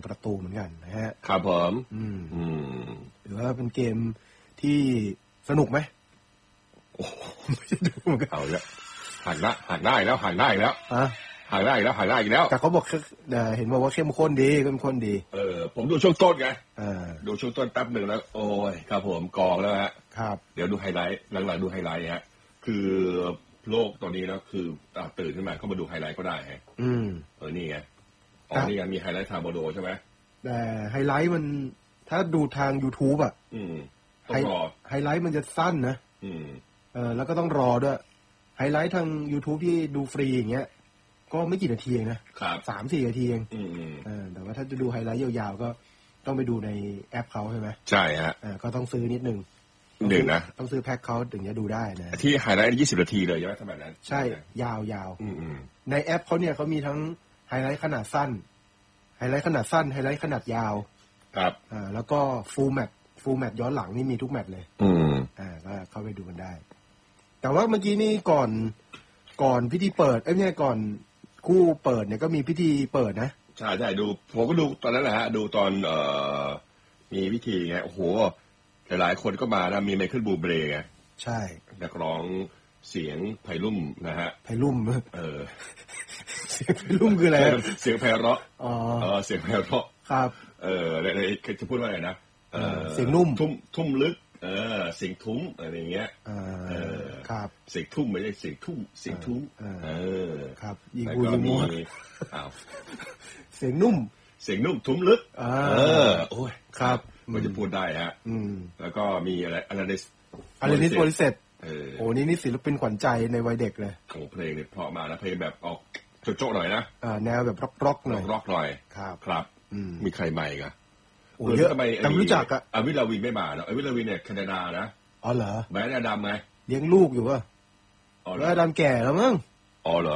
ประตูเหมือนกันนะฮะครับผมหรือว่าเป็นเกมที่สนุกไหมโอ้ไม่ได้ดูเหมือนกันเอาละหักได้แล้วหักได้อีกแล้วแต่เขาบอกเห็นบอกว่าเข้มข้นดีผมดูช่วงต้นไงดูช่วงต้นแป๊บหนึ่งแล้วโอ้ยครับผมกองแล้วฮะครับเดี๋ยวดูไฮไลท์หลังๆดูไฮไลท์ฮะคือโลกตอนนี้นะคือตื่นขึ้นมาก็มาดูไฮไลท์ก็ได้ฮะนี่ไงนี่ไงมีไฮไลท์ทางโมโดใช่ไหมแต่ไฮไลท์มันถ้าดูทาง YouTube อ่ะไฮไลท์มันจะสั้นนะแล้วก็ต้องรอด้วยไฮไลท์ทาง YouTube ที่ดูฟรีอย่างเงี้ยก็ไม่กี่นาทีเองนะ 3-4 นาทีเองแต่ว่าถ้าจะดูไฮไลท์ยาวๆก็ต้องไปดูในแอปเขาใช่ไหมใช่ฮะก็ต้องซื้อนิดนึงนะต้องซื้อแพ็คเขาถึงจะดูได้นะที่ไฮไลท์20 นาทีเลยใช่ไหมทำแบบนั้นใช่ยาวๆในแอปเขาเนี่ยเขามีทั้งไฮไลท์ขนาดสั้นไฮไลท์ขนาดสั้นไฮไลท์ขนาดยาวครับแล้วก็ฟูลแมตช์ย้อนหลังนี่มีทุกแมตช์เลยก็เข้าไปดูกันได้แต่ว่าเมื่อกี้นี่ก่อนพิธีเปิดเนี่ยก่อนคู่เปิดเนี่ยก็มีพิธีเปิดนะใช่ดูผมก็ดูตอนนั้นแหละฮะดูตอนมีพิธีไงโอ้โหหลายคนก็มานะมีไมเคิลบูเบรไงใช่นักร้องเสียงไพรุ่มนะฮะไพรุ่มเสียงไพรุ่มคืออะไรเสียงไพเราะเสียงไพเราะครับจะพูดว่าอะไรนะเสียงนุ่มทุ่มลึกเสียงทุ้มอะไรอย่างเงี้ยครับเสียงทุ่มไม่ใช่เสียงทุ่มเสียงทุ้มครับยิงบูยิงมัวเสียงนุ่มทุ้มลึกโอ้ยครับมันจะพูดได้ฮะแล้วก็มีอะไรอลานิสโพลิเซตโอ้นี่ศิลปินขวัญใจในวัยเด็กเลยโอ้เพลงเนี่ยเพราะมานะเพลงแบบออกโจ๊ะๆหน่อยนะแนวแบบร็อกหน่อยครับมีใครใหม่กันเยอะแต่ไม่รู้จักอะอวิลาวินไม่มาเนาะอวิลาวินเนี่ยแคนาดานะอ๋อเหรอแบรนด์อดัมไงเลี้ยงลูกอยู่ป่ะแบรนด์อดัมแก่แล้วมั้งอ๋อเหรอ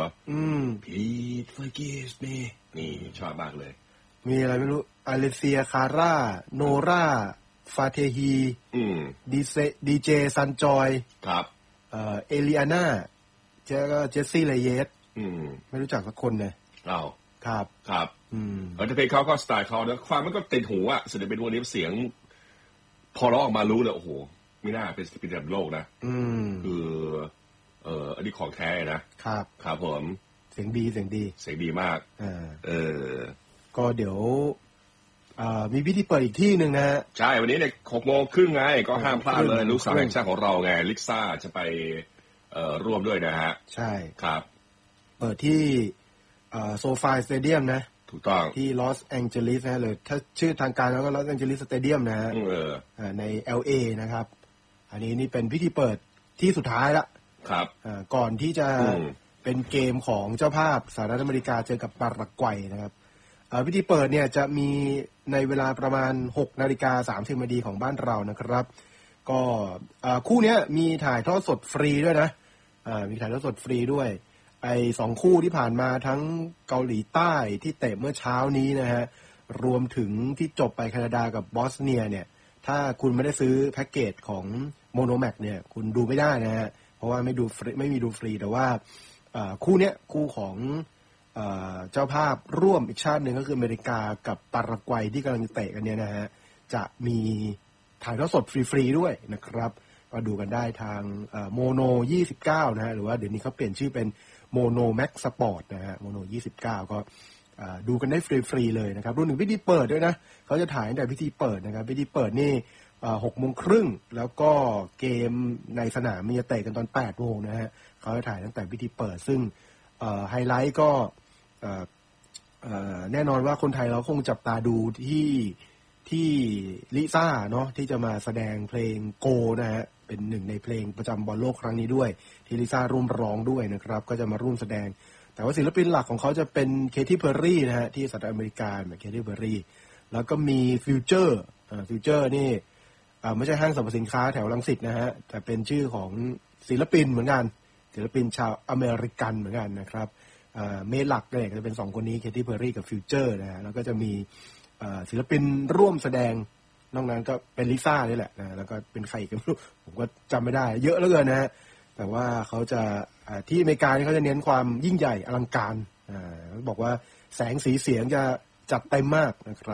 Please forgive me นี่ชอบมากเลยมีอะไรไม่รู้อเลเซียคาร่าโนราฟาเทฮีดีเจซันจอยครับเอลิอาน่าเจสซี่เลเยสไม่รู้จักสักคนเลยครับแต่เพลงเขาก็สไตล์เขาเนอะความมันก็ติดหูอ่ะศิลปินวันนี้เสียงพอร้องออกมารู้เลยโอ้โหไม่น่าเป็นศิลปินระดับโลกนะคืออันนี้ของแท้นะครับผมเสียงดีมากก็เดี๋ยวมีพิธีเปิดอีกที่หนึ่งนะฮะใช่วันนี้เนี่ย6:30ไงก็ห้ามพลาดเลยลูกสาวแห่งชาติของเราไงลิซ่าจะไปร่วมด้วยนะฮะใช่ครับเปิดที่โซฟาสเตเดียมนะถูกต้องที่ลอสแองเจลิสนะเลยถ้าชื่อทางการแล้วก็ลอสแองเจลิสสเตเดียมนะฮะใน LA นะครับอันนี้นี่เป็นพิธีเปิดที่สุดท้ายละครับก่อนที่จะเป็นเกมของเจ้าภาพสหรัฐอเมริกาเจอกับปารากวัยนะครับพิธีเปิดเนี่ยจะมีในเวลาประมาณ 6:30 น.ของบ้านเรานะครับก็คู่นี้มีถ่ายทอดสดฟรีด้วยนะมีถ่ายทอดสดฟรีด้วย2คู่ที่ผ่านมาทั้งเกาหลีใต้ที่เตะเมื่อเช้านี้นะฮะรวมถึงที่จบไปแคนาดากับบอสเนียเนี่ยถ้าคุณไม่ได้ซื้อแพ็กเกจของโมโนแม็กเนี่ยคุณดูไม่ได้นะฮะเพราะว่าไม่มีดูฟรีแต่ว่าคู่เนี้ยคู่ของเจ้าภาพร่วมอีกชาติหนึ่งก็คืออเมริกากับปารากวัยที่กำลังเตะกันเนี่ยนะฮะจะมีถ่ายทอดสดฟรีๆด้วยนะครับก็ดูกันได้ทางโมโน29นะฮะหรือว่าเดี๋ยวนี้เขาเปลี่ยนชื่อเป็นโมโนแม็กสปอร์ตนะฮะโมโน29ก็ดูกันได้ฟรีๆเลยนะครับรวมถึงพิธีเปิดด้วยนะเขาจะถ่ายตั้งแต่พิธีเปิดนะครับพิธีเปิดนี่6:30แล้วก็เกมในสนามมีจะเตะกันตอน8 โมงนะฮะเขาจะถ่ายตั้งแต่พิธีเปิดซึ่งไฮไลท์ก็แน่นอนว่าคนไทยเราคงจับตาดูที่ลิซ่าเนาะที่จะมาแสดงเพลงโกนะฮะเป็นหนึ่งในเพลงประจำบอลโลกครั้งนี้ด้วยที่ลิซ่าร่วมร้องด้วยนะครับก็จะมาร่วมแสดงแต่ว่าศิลปินหลักของเขาจะเป็นเคที่เพอร์รี่นะฮะที่สหรัฐอเมริกาแบบเคที่เพอร์รี่แล้วก็มีฟิวเจอร์นี่ไม่ใช่ห้างสรรพสินค้าแถวรังสิตนะฮะแต่เป็นชื่อของศิลปินเหมือนกันศิลปินชาวอเมริกันเหมือนกันนะครับเมนหลักเลยจะเป็น2คนนี้เคที่เพอร์รี่กับฟิวเจอร์นะฮะแล้วก็จะมีศิลปินร่วมแสดงนอกนั้นก็เป็นลิซ่านี่แหละนะแล้วก็เป็นใครกันไม่รู้ผมก็จำไม่ได้เยอะเหลือเกินนะฮะแต่ว่าเขาจะที่อเมริกาเขาจะเน้นความยิ่งใหญ่อลังการบอกว่าแสงสีเสียงจะจัดเต็มมากนะครับ